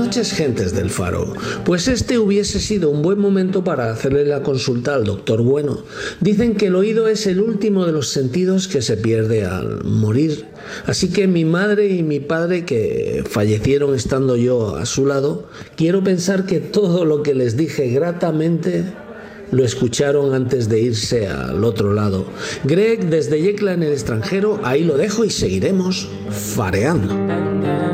noches, gentes del Faro. Pues este hubiese sido un buen momento para hacerle la consulta al doctor Bueno. Dicen que el oído es el último de los sentidos que se pierde al morir. Así que mi madre y mi padre, que fallecieron estando yo a su lado, quiero pensar que todo lo que les dije gratamente lo escucharon antes de irse al otro lado. Greg, desde Yecla en el extranjero, ahí lo dejo y seguiremos fareando.